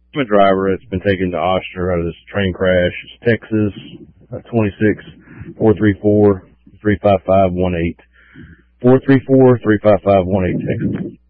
I'm a driver that's been taken to Oster out of this train crash. It's Texas, 26-434-35518. 434-35518, Texas.